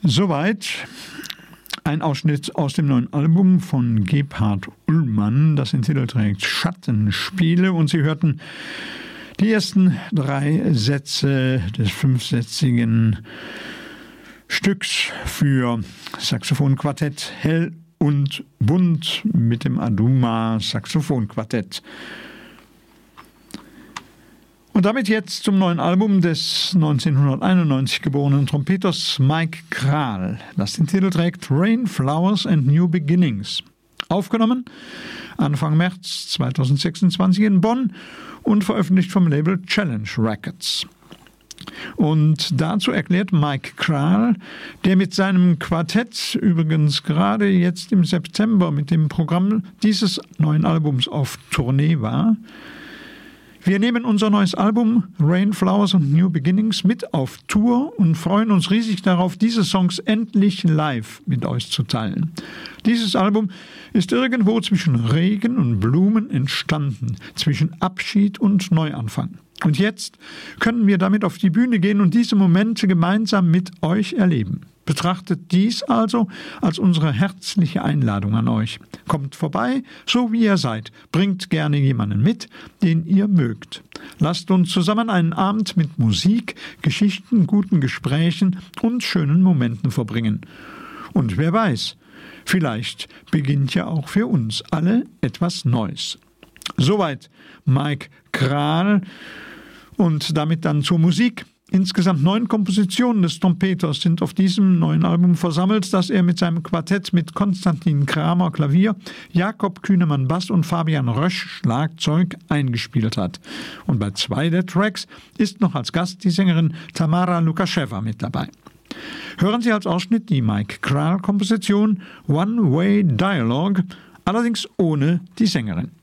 Soweit ein Ausschnitt aus dem neuen Album von Gebhard Ullmann, das den Titel trägt Schattenspiele, und Sie hörten die ersten 3 Sätze des 5-sätzigen Stücks für Saxophonquartett Hell und Bunt mit dem Aduma Saxophonquartett. Und damit jetzt zum neuen Album des 1991 geborenen Trompeters Mike Krahl, das den Titel trägt Rain, Flowers and New Beginnings. Aufgenommen Anfang März 2026 in Bonn und veröffentlicht vom Label Challenge Records. Und dazu erklärt Mike Krahl, der mit seinem Quartett übrigens gerade jetzt im September mit dem Programm dieses neuen Albums auf Tournee war: Wir nehmen unser neues Album Rain, Flowers and New Beginnings mit auf Tour und freuen uns riesig darauf, diese Songs endlich live mit euch zu teilen. Dieses Album ist irgendwo zwischen Regen und Blumen entstanden, zwischen Abschied und Neuanfang. Und jetzt können wir damit auf die Bühne gehen und diese Momente gemeinsam mit euch erleben. Betrachtet dies also als unsere herzliche Einladung an euch. Kommt vorbei, so wie ihr seid. Bringt gerne jemanden mit, den ihr mögt. Lasst uns zusammen einen Abend mit Musik, Geschichten, guten Gesprächen und schönen Momenten verbringen. Und wer weiß, vielleicht beginnt ja auch für uns alle etwas Neues. Soweit Mike Krahl und damit dann zur Musik. Insgesamt 9 Kompositionen des Trompeters sind auf diesem neuen Album versammelt, das er mit seinem Quartett mit Konstantin Kramer Klavier, Jakob Kühnemann Bass und Fabian Rösch Schlagzeug eingespielt hat. Und bei 2 der Tracks ist noch als Gast die Sängerin Tamara Lukascheva mit dabei. Hören Sie als Ausschnitt die Mike Krahl-Komposition One Way Dialogue, allerdings ohne die Sängerin.